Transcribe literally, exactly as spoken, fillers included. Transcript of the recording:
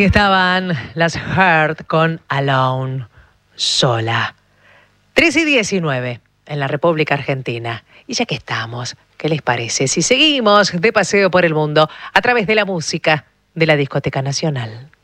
estaban las Heart con Alone, sola. tres y diecinueve en la República Argentina. Y ya que estamos, ¿qué les parece si seguimos de paseo por el mundo a través de la música de la Discoteca Nacional?